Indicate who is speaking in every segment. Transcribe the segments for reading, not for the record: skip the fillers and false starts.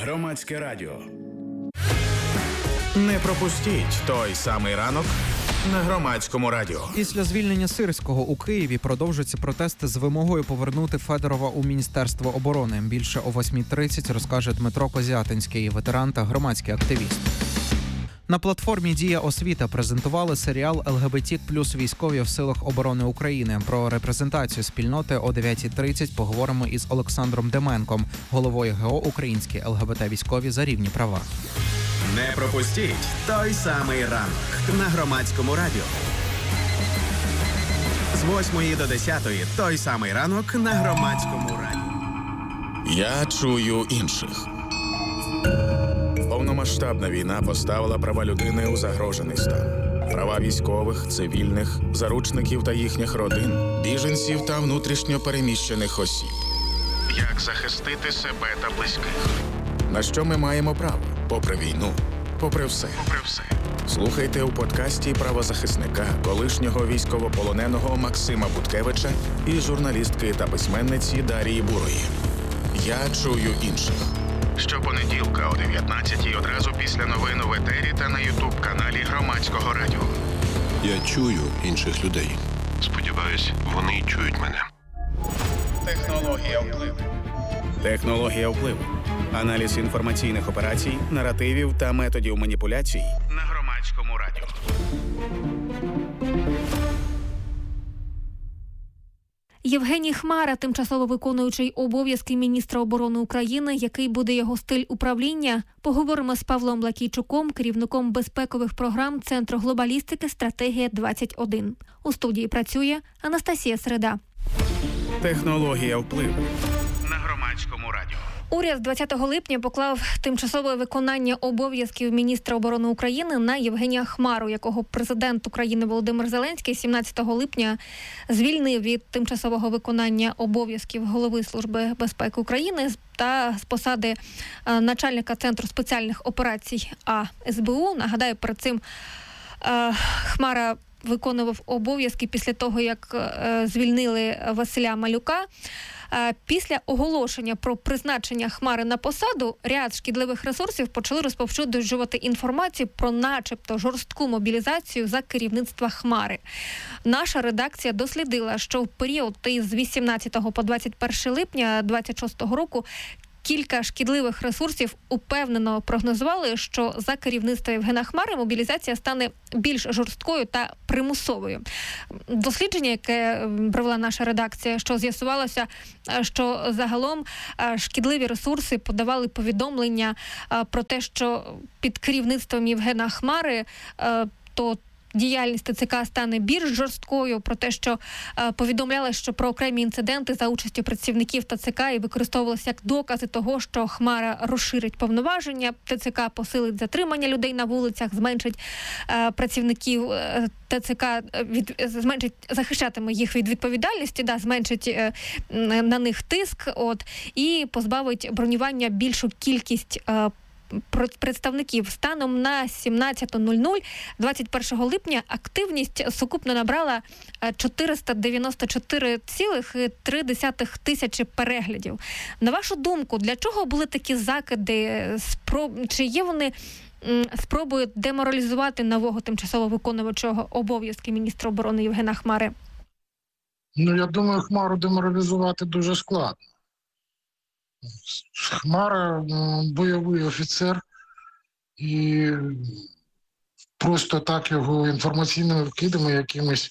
Speaker 1: Громадське радіо. Не пропустіть той самий ранок на Громадському радіо.
Speaker 2: Після звільнення Сирського у Києві продовжуються протести з вимогою повернути Федорова у Міністерство оборони. Більше о 8:30 розкаже Дмитро Козятинський, ветеран та громадський активіст. На платформі «Дія освіта» презентували серіал «ЛГБТ плюс військові в силах оборони України». Про репрезентацію спільноти о 9:30 поговоримо із Олександром Деменком, головою ГО «Українські ЛГБТ-військові за рівні права».
Speaker 1: Не пропустіть той самий ранок на Громадському радіо. З 8 до 10 той самий ранок на Громадському радіо. Я чую інших. Повномасштабна війна поставила права людини у загрожений стан. Права військових, цивільних, заручників та їхніх родин, біженців та внутрішньо переміщених осіб. Як захистити себе та близьких? На що ми маємо право? Попри війну, попри все. Слухайте у подкасті правозахисника, колишнього військовополоненого Максима Буткевича і журналістки та письменниці Дарії Бурої. Я чую інших. Щопонеділка о 19-й одразу після новин у етері та на ютуб-каналі Громадського радіо.
Speaker 3: Я чую інших людей. Сподіваюсь, вони чують мене.
Speaker 1: Технологія впливу. Технологія впливу. Аналіз інформаційних операцій, наративів та методів маніпуляцій на Громадському радіо.
Speaker 4: Євгеній Хмара, тимчасово виконуючий обов'язки міністра оборони України, який буде його стиль управління, поговоримо з Павлом Лакійчуком, керівником безпекових програм Центру глобалістики «Стратегія-21». У студії працює Анастасія Середа.
Speaker 1: Технологія впливу на Громадському радіо.
Speaker 4: Уряд 20 липня поклав тимчасове виконання обов'язків міністра оборони України на Євгенія Хмару, якого президент України Володимир Зеленський 17 липня звільнив від тимчасового виконання обов'язків голови Служби безпеки України та з посади начальника Центру спеціальних операцій СБУ. Нагадаю, перед цим Хмара виконував обов'язки після того, як звільнили Василя Малюка. Після оголошення про призначення Хмари на посаду ряд шкідливих ресурсів почали розповсюджувати інформацію про начебто жорстку мобілізацію за керівництва Хмари. Наша редакція дослідила, що в період із 18 по 21 липня 2026 року кілька шкідливих ресурсів упевнено прогнозували, що за керівництва Євгена Хмари мобілізація стане більш жорсткою та примусовою. Дослідження, яке провела наша редакція, що з'ясувалося, що загалом шкідливі ресурси подавали повідомлення про те, що під керівництвом Євгена Хмари то діяльність ТЦК стане більш жорсткою, про те, що повідомляли, що про окремі інциденти за участю працівників ТЦК і використовувалися як докази того, що Хмара розширить повноваження, ТЦК посилить затримання людей на вулицях, зменшить працівників ТЦК, захищатиме їх від відповідальності, зменшить на них тиск, і позбавить бронювання більшу кількість представників. Станом на 17:00 21 липня активність сукупно набрала 494,3 тисячі переглядів. На вашу думку, для чого були такі закиди? Чи є вони спробою деморалізувати нового тимчасово виконувачого обов'язки міністра оборони Євгена Хмари?
Speaker 5: Я думаю, Хмару деморалізувати дуже складно. Хмара бойовий офіцер, і просто так його інформаційними вкидами якимись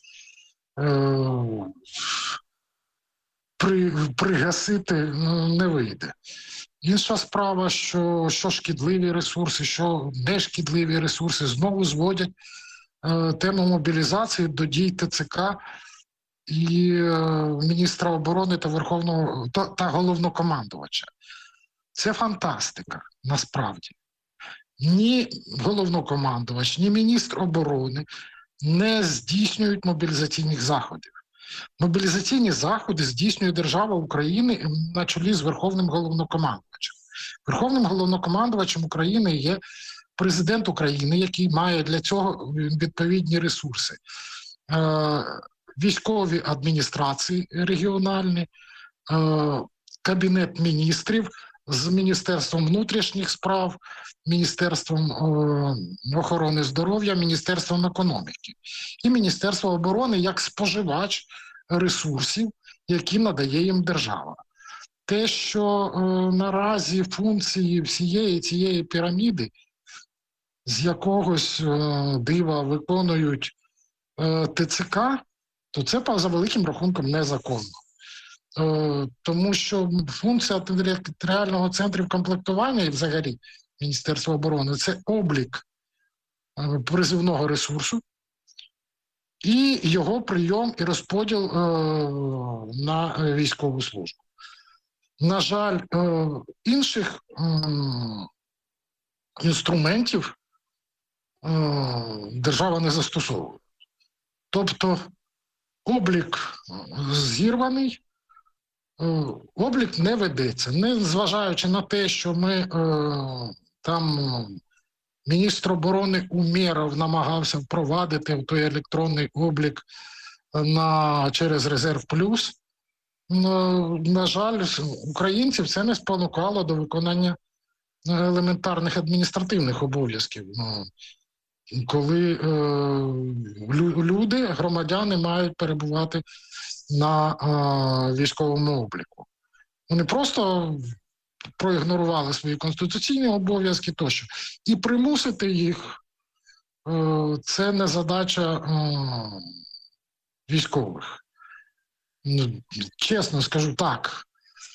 Speaker 5: пригасити не вийде. Інша справа, що шкідливі ресурси, що нешкідливі ресурси знову зводять тему мобілізації до дій ТЦК і міністра оборони та Верховного та головнокомандувача. Це фантастика, насправді. Ні головнокомандувач, ні міністр оборони не здійснюють мобілізаційних заходів. Мобілізаційні заходи здійснює держава України на чолі з Верховним головнокомандувачем. Верховним головнокомандувачем України є президент України, який має для цього відповідні ресурси. Військові адміністрації регіональні, Кабінет міністрів, з Міністерством внутрішніх справ, Міністерством охорони здоров'я, Міністерством економіки і Міністерство оборони як споживач ресурсів, які надає їм держава. Те, що наразі функції всієї цієї піраміди з якогось дива виконують ТЦК, то це за великим рахунком незаконно. Тому що функція територіального центру комплектування і взагалі Міністерства оборони – це облік призивного ресурсу і його прийом і розподіл на військову службу. На жаль, інших інструментів держава не застосовує. Тобто облік зірваний, облік не ведеться, не зважаючи на те, що ми там міністр оборони Умєров намагався впровадити той електронний облік через Резерв Плюс. На жаль, українців це не спонукало до виконання елементарних адміністративних обов'язків, коли люди, громадяни мають перебувати на військовому обліку. Вони просто проігнорували свої конституційні обов'язки тощо. І примусити їх – це не задача військових. Чесно скажу так.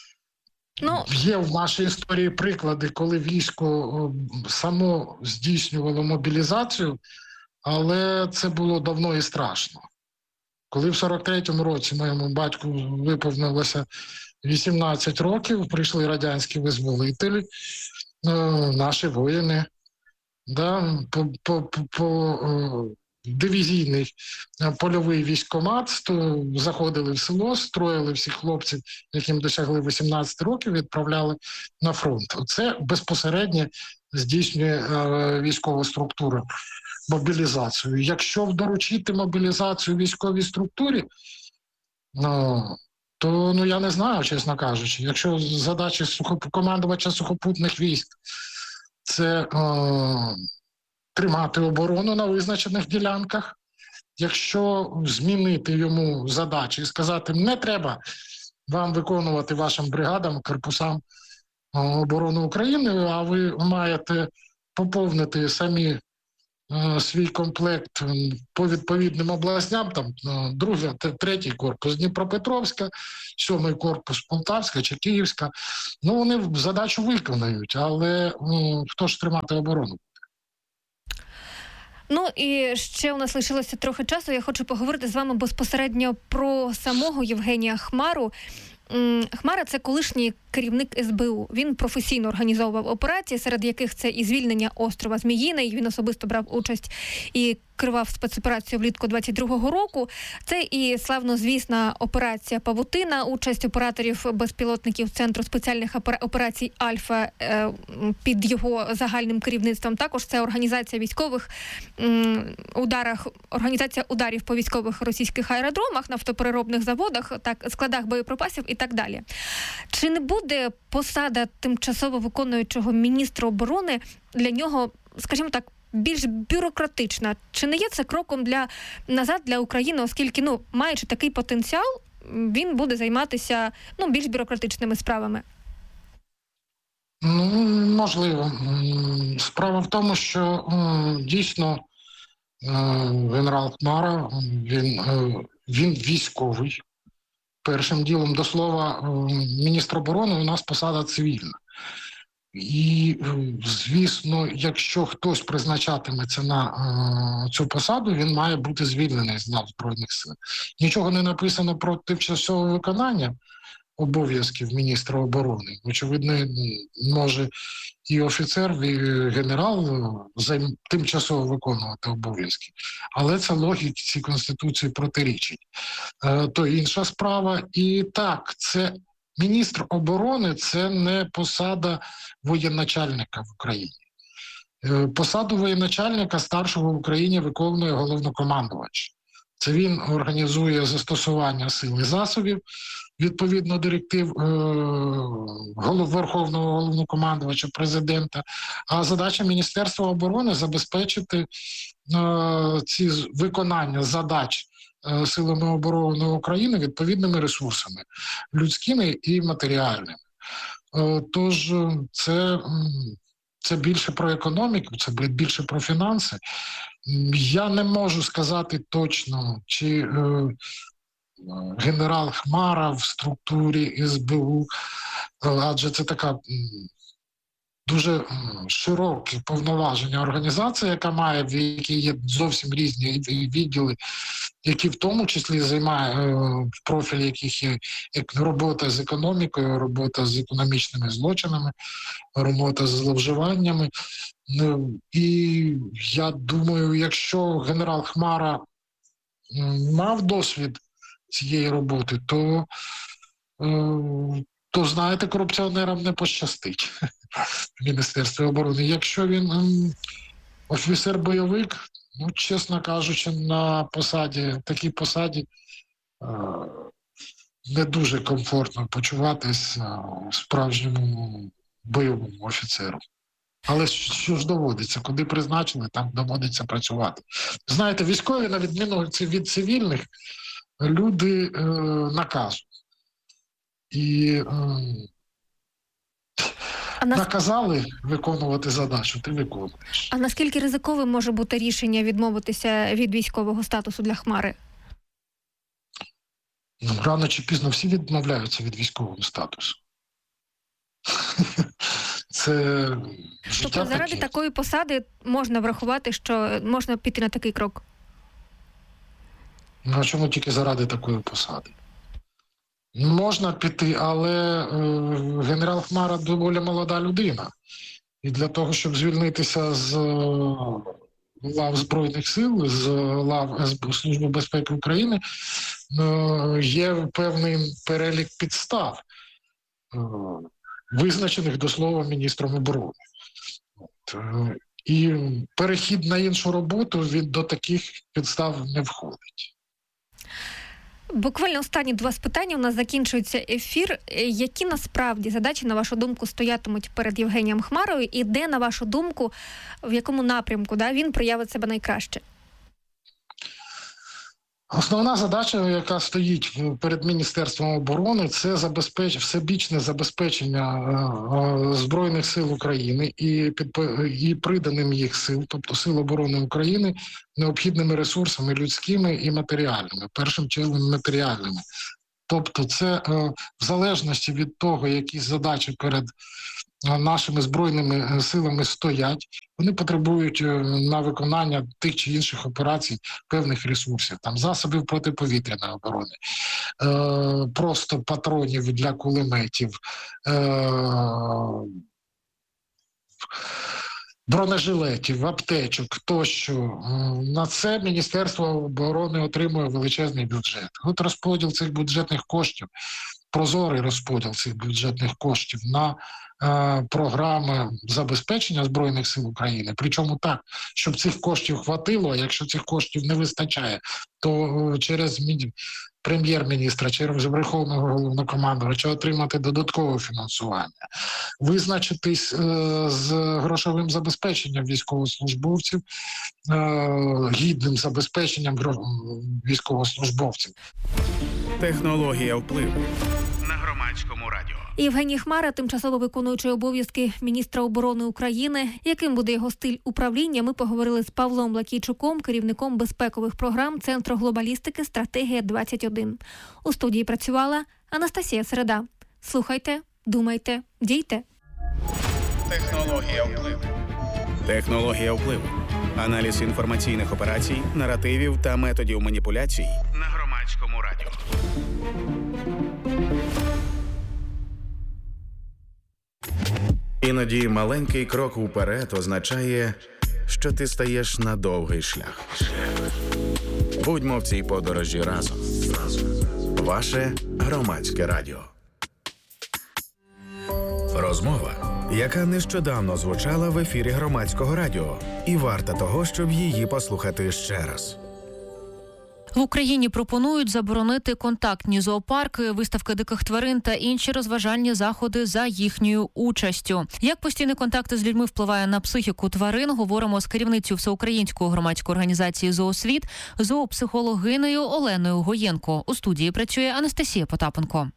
Speaker 5: Є в нашій історії приклади, коли військо само здійснювало мобілізацію, але це було давно і страшно. Коли в 43-му році моєму батьку виповнилося 18 років, прийшли радянські визволителі, наші воїни, по дивізійний польовий військкомат, заходили в село, строїли всіх хлопців, яким досягли 18 років, відправляли на фронт. Це безпосередньо здійснює військова структура мобілізацію. Якщо доручити мобілізацію військовій структурі, то я не знаю, чесно кажучи. Якщо задачі командувача сухопутних військ – це тримати оборону на визначених ділянках, якщо змінити йому задачі і сказати, не треба вам виконувати вашим бригадам, корпусам оборони України, а ви маєте поповнити самі свій комплект по відповідним областям, там 2-й, 3-й корпус Дніпропетровська, 7-й корпус Полтавська чи Київська. Вони задачу виконають, але хто ж тримати оборону?
Speaker 4: І ще у нас лишилося трохи часу. Я хочу поговорити з вами безпосередньо про самого Євгенія Хмару. Хмара – це колишній керівник СБУ. Він професійно організовував операції, серед яких це і звільнення острова Зміїний. Він особисто брав участь і керував спецоперацію влітку 22-го року. Це і славнозвісна операція «Павутина», участь операторів безпілотників Центру спеціальних операцій «Альфа» під його загальним керівництвом. Також це організація військових організація ударів по військових російських аеродромах, нафтопереробних заводах, складах боєприпасів і так далі. Чи не буде посада тимчасово виконуючого міністра оборони для нього, скажімо так, більш бюрократична? Чи не є це кроком назад для України, оскільки, маючи такий потенціал, він буде займатися, більш бюрократичними справами?
Speaker 5: Можливо. Справа в тому, що дійсно генерал Хмара, він військовий. Першим ділом, до слова, міністр оборони у нас посада цивільна. І, звісно, якщо хтось призначатиметься на цю посаду, він має бути звільнений з лав Збройних сил. Нічого не написано про тимчасове виконання обов'язків міністра оборони. Очевидно, може і офіцер, і генерал тимчасово виконувати обов'язки. Але це логіці Конституції протирічить. То інша справа. І так, це міністр оборони – це не посада воєначальника в Україні. Посаду воєначальника старшого в Україні виконує головнокомандувач. Це він організує застосування сил і засобів, відповідно директив Верховного Головнокомандувача, президента. А задача Міністерства оборони забезпечити ці виконання задач Силами оборони України відповідними ресурсами людськими і матеріальними. Тож це більше про економіку, це більше про фінанси. Я не можу сказати точно, чи генерал Хмара в структурі СБУ, адже це така дуже широкі повноваження організації, яка має, в якій є зовсім різні відділи, які в тому числі займає профіль, яких є робота з економікою, робота з економічними злочинами, робота з зловживаннями. І я думаю, якщо генерал Хмара мав досвід цієї роботи, то знаєте, корупціонерам не пощастить в Міністерстві оборони. Якщо він офіцер-бойовик, чесно кажучи, на такій посаді не дуже комфортно почуватись справжньому бойовому офіцеру. Але що ж доводиться? Куди призначили, там доводиться працювати. Знаєте, військові, на відміну від цивільних, люди наказу. І наказали виконувати задачу, ти виконуєш.
Speaker 4: А наскільки ризиковим може бути рішення відмовитися від військового статусу для Хмари?
Speaker 5: Рано чи пізно всі відмовляються від військового статусу. Це життя.
Speaker 4: Тобто заради такої посади можна врахувати, що можна піти на такий крок?
Speaker 5: А чому тільки заради такої посади? Можна піти, але генерал Хмара доволі молода людина. І для того, щоб звільнитися з лав Збройних сил, з лав Служби безпеки України, є певний перелік підстав, визначених до слова міністром оборони. І перехід на іншу роботу до таких підстав не входить.
Speaker 4: Буквально останні 2 питання. У нас закінчується ефір. Які насправді задачі, на вашу думку, стоятимуть перед Євгенієм Хмарою? І де, на вашу думку, в якому напрямку він проявить себе найкраще?
Speaker 5: Основна задача, яка стоїть перед Міністерством оборони, це всебічне забезпечення Збройних сил України і приданим їх сил, тобто Сил оборони України, необхідними ресурсами людськими і матеріальними, першим чином матеріальними. Тобто це в залежності від того, які задачі перед нашими Збройними силами стоять, вони потребують на виконання тих чи інших операцій певних ресурсів, там засобів протиповітряної оборони, просто патронів для кулеметів, бронежилетів, аптечок тощо. На це Міністерство оборони отримує величезний бюджет. От розподіл цих бюджетних коштів, прозорий розподіл цих бюджетних коштів на програми забезпечення Збройних сил України. Причому так, щоб цих коштів хватило, а якщо цих коштів не вистачає, то через прем'єр-міністра, через Верховного Головнокомандувача отримати додаткове фінансування. Визначитись з грошовим забезпеченням військовослужбовців, гідним забезпеченням військовослужбовців.
Speaker 1: Технологія впливу на Громадському радіо.
Speaker 4: Євгеній Хмара, тимчасово виконуючий обов'язки міністра оборони України. Яким буде його стиль управління, ми поговорили з Павлом Лакійчуком, керівником безпекових програм Центру глобалістики «Стратегія-21». У студії працювала Анастасія Середа. Слухайте, думайте, дійте.
Speaker 1: Технологія впливу. Технологія впливу. Аналіз інформаційних операцій, наративів та методів маніпуляцій на Громадському радіо. Іноді маленький крок уперед означає, що ти стаєш на довгий шлях. Будьмо в цій подорожі разом. Ваше Громадське радіо. Розмова, яка нещодавно звучала в ефірі Громадського радіо, і варта того, щоб її послухати ще раз.
Speaker 6: В Україні пропонують заборонити контактні зоопарки, виставки диких тварин та інші розважальні заходи за їхньою участю. Як постійний контакт з людьми впливає на психіку тварин, говоримо з керівницею Всеукраїнської громадської організації «Зоосвіт», зоопсихологинею Оленою Гоєнко. У студії працює Анастасія Потапенко.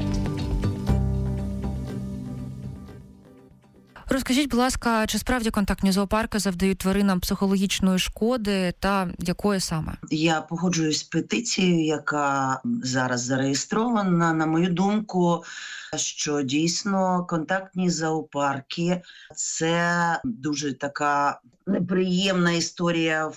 Speaker 6: Розкажіть, будь ласка, чи справді контактні зоопарки завдають тваринам психологічної шкоди та якої саме?
Speaker 7: Я погоджуюсь з петицією, яка зараз зареєстрована. На мою думку, що дійсно контактні зоопарки – це дуже така неприємна історія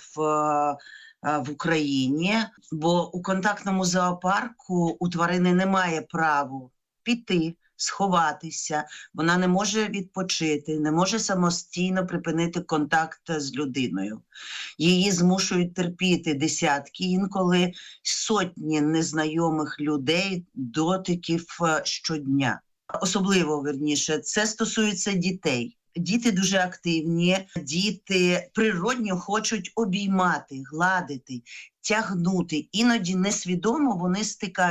Speaker 7: в Україні, бо у контактному зоопарку у тварини немає права піти, сховатися, вона не може відпочити, не може самостійно припинити контакт з людиною. Її змушують терпіти десятки, інколи сотні незнайомих людей, дотиків щодня. Особливо, вірніше, це стосується дітей. Діти дуже активні, діти природньо хочуть обіймати, гладити, тягнути. Іноді несвідомо вони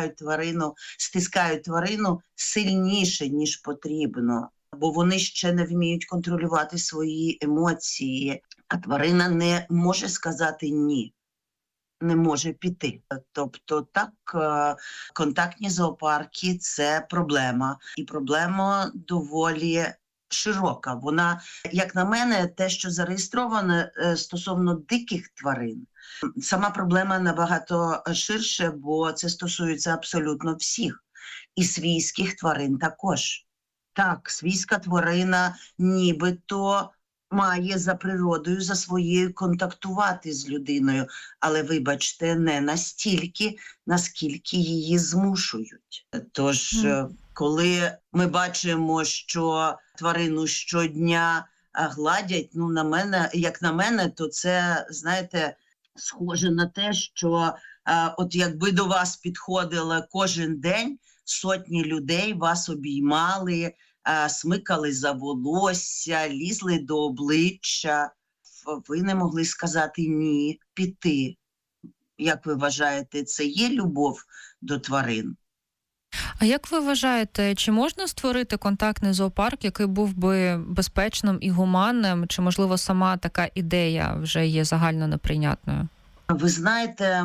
Speaker 7: стискають тварину сильніше, ніж потрібно, бо вони ще не вміють контролювати свої емоції, а тварина не може сказати «ні». Не може піти. Тобто так, контактні зоопарки – це проблема. І проблема доволі широка. Вона, як на мене, те, що зареєстроване стосовно диких тварин, сама проблема набагато ширше, бо це стосується абсолютно всіх. І свійських тварин також. Так, свійська тварина нібито має за природою, за своєю контактувати з людиною, але, вибачте, не настільки, наскільки її змушують. Тож, коли ми бачимо, що тварину щодня гладять, як на мене, то це, знаєте, схоже на те, що от якби до вас підходили кожен день сотні людей, вас обіймали, смикали за волосся, лізли до обличчя, ви не могли сказати «ні», піти. Як ви вважаєте, це є любов до тварин?
Speaker 6: А як ви вважаєте, чи можна створити контактний зоопарк, який був би безпечним і гуманним, чи, можливо, сама така ідея вже є загально неприйнятною?
Speaker 7: Ви знаєте,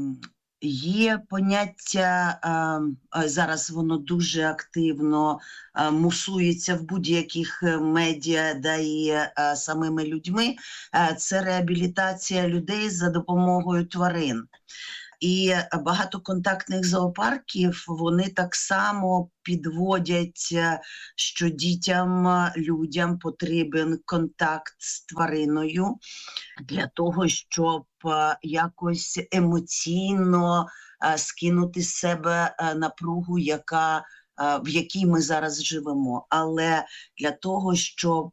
Speaker 7: є поняття, зараз воно дуже активно мусується в будь-яких медіа, да і самими людьми, це реабілітація людей за допомогою тварин. І багато контактних зоопарків, вони так само підводять, що дітям, людям потрібен контакт з твариною для того, щоб якось емоційно скинути з себе напругу, в якій ми зараз живемо. Але для того, щоб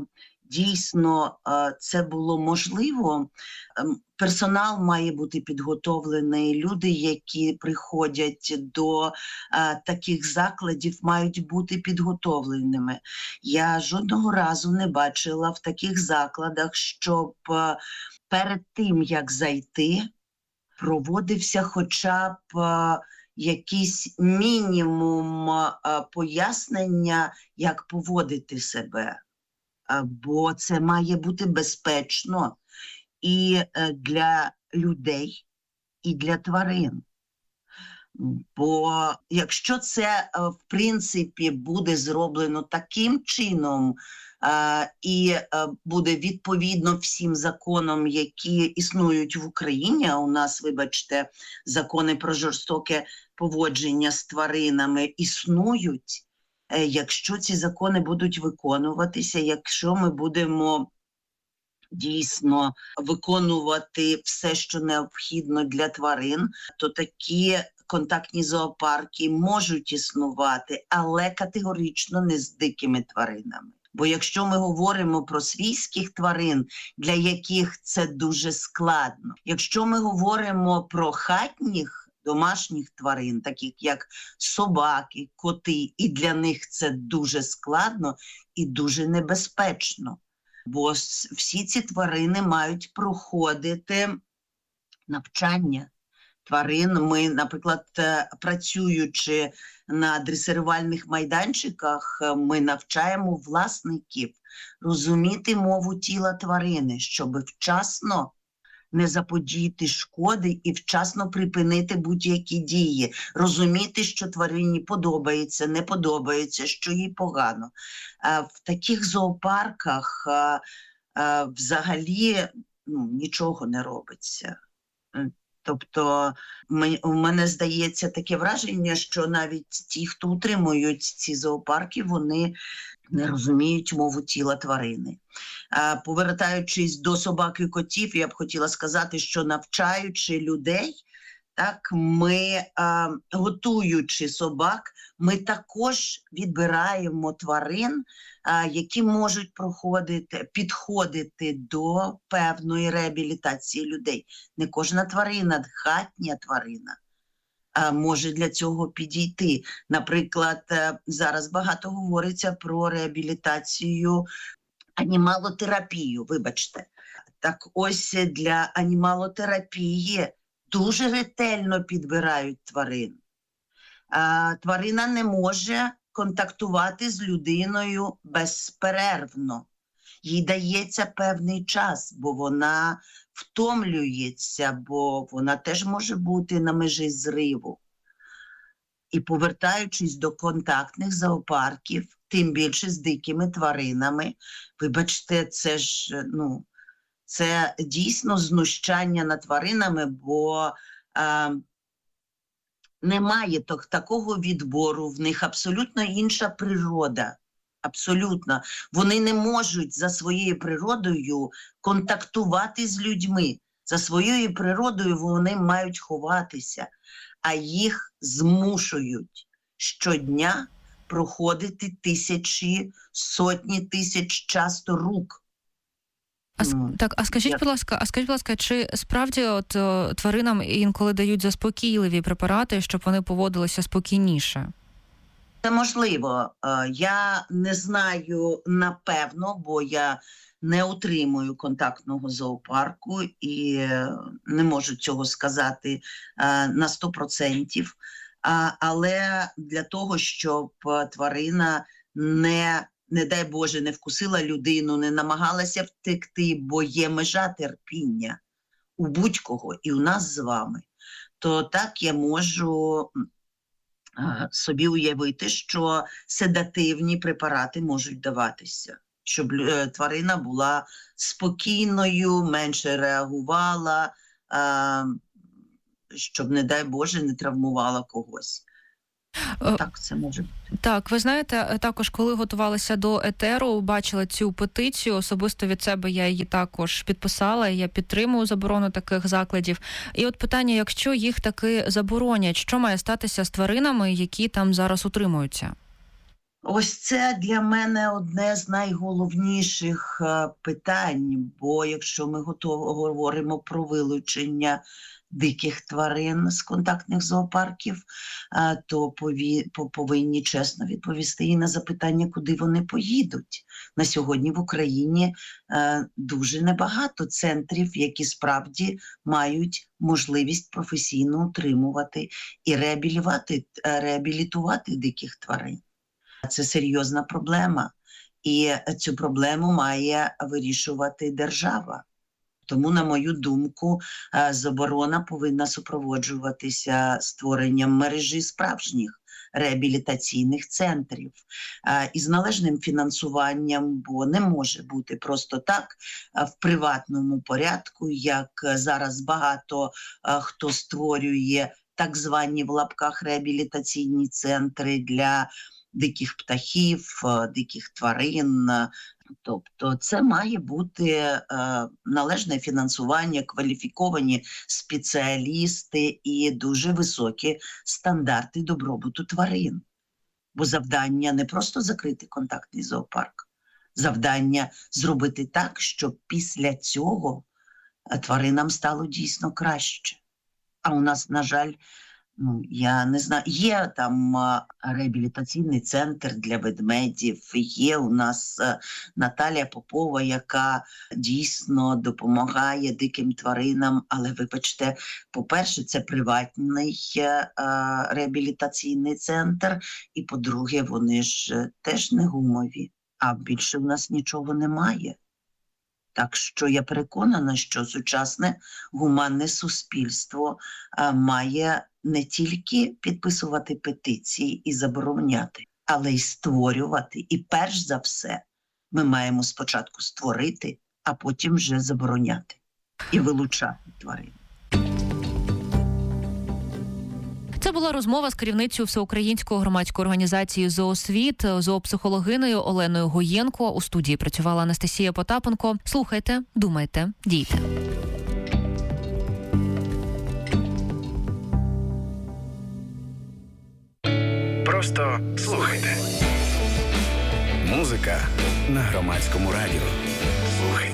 Speaker 7: дійсно це було можливо, персонал має бути підготовлений, люди, які приходять до таких закладів, мають бути підготовленими. Я жодного разу не бачила в таких закладах, щоб перед тим, як зайти, проводився хоча б якийсь мінімум пояснення, як поводити себе. Бо це має бути безпечно і для людей, і для тварин. Бо якщо це, в принципі, буде зроблено таким чином і буде відповідно всім законам, які існують в Україні, а у нас, вибачте, закони про жорстоке поводження з тваринами існують, якщо ці закони будуть виконуватися, якщо ми будемо дійсно виконувати все, що необхідно для тварин, то такі контактні зоопарки можуть існувати, але категорично не з дикими тваринами. Бо якщо ми говоримо про свійських тварин, для яких це дуже складно, якщо ми говоримо про хатніх, домашніх тварин, таких як собаки, коти, і для них це дуже складно і дуже небезпечно. Бо всі ці тварини мають проходити навчання, тварин. Ми, наприклад, працюючи на дресирувальних майданчиках, ми навчаємо власників розуміти мову тіла тварини, щоб вчасно не заподіяти шкоди і вчасно припинити будь-які дії. Розуміти, що тварині подобається, не подобається, що їй погано. В таких зоопарках взагалі нічого не робиться. Тобто, у мене здається таке враження, що навіть ті, хто утримують ці зоопарки, вони не розуміють мову тіла тварини. Повертаючись до собак і котів, я б хотіла сказати, що навчаючи людей, так, ми, готуючи собак, ми також відбираємо тварин, які можуть підходити до певної реабілітації людей. Не кожна тварина, хатня тварина, може для цього підійти. Наприклад, зараз багато говориться про реабілітацію, анімалотерапію, вибачте. Так ось для анімалотерапії дуже ретельно підбирають тварин. Тварина не може контактувати з людиною безперервно. Їй дається певний час, бо вона втомлюється, бо вона теж може бути на межі зриву. І повертаючись до контактних зоопарків, тим більше з дикими тваринами, вибачте, це ж, це дійсно знущання над тваринами, бо немає такого відбору, в них абсолютно інша природа. Абсолютно. Вони не можуть за своєю природою контактувати з людьми. За своєю природою вони мають ховатися, а їх змушують щодня проходити тисячі, сотні тисяч часто рук.
Speaker 6: А скажіть, будь ласка, чи справді тваринам інколи дають заспокійливі препарати, щоб вони поводилися спокійніше?
Speaker 7: Це можливо. Я не знаю напевно, бо я не утримую контактного зоопарку і не можу цього сказати на 100%. Але для того, щоб тварина не дай Боже, не вкусила людину, не намагалася втекти, бо є межа терпіння у будь-кого, і у нас з вами, то так я можу собі уявити, що седативні препарати можуть даватися, щоб тварина була спокійною, менше реагувала, щоб, не дай Боже, не травмувала когось. Так, це може бути.
Speaker 6: Так, ви знаєте, також коли готувалася до етеру, бачила цю петицію, особисто від себе я її також підписала, я підтримую заборону таких закладів. І от питання, якщо їх таки заборонять, що має статися з тваринами, які там зараз утримуються?
Speaker 7: Ось це для мене одне з найголовніших питань, бо якщо ми говоримо про вилучення диких тварин з контактних зоопарків, то повинні чесно відповісти і на запитання, куди вони поїдуть. На сьогодні в Україні дуже небагато центрів, які справді мають можливість професійно утримувати і реабілітувати диких тварин. Це серйозна проблема, і цю проблему має вирішувати держава. Тому, на мою думку, заборона повинна супроводжуватися створенням мережі справжніх реабілітаційних центрів із належним фінансуванням, бо не може бути просто так в приватному порядку, як зараз багато хто створює так звані в лапках реабілітаційні центри для диких птахів, диких тварин. Тобто це має бути належне фінансування, кваліфіковані спеціалісти і дуже високі стандарти добробуту тварин. Бо завдання не просто закрити контактний зоопарк, завдання зробити так, щоб після цього тваринам стало дійсно краще. А у нас, на жаль, Я не знаю, є там реабілітаційний центр для ведмедів, є у нас Наталія Попова, яка дійсно допомагає диким тваринам, але, вибачте, по-перше, це приватний реабілітаційний центр, і, по-друге, вони ж теж не гумові, а більше в нас нічого немає. Так що я переконана, що сучасне гуманне суспільство має не тільки підписувати петиції і забороняти, але й створювати. І перш за все ми маємо спочатку створити, а потім вже забороняти і вилучати тварин.
Speaker 6: Це була розмова з керівницею Всеукраїнської громадської організації «Зоосвіт», зоопсихологинею Оленою Гоєнко. У студії працювала Анастасія Потапенко. Слухайте, думайте, дійте.
Speaker 8: Просто слухайте. Музика на Громадському радіо. Слухайте.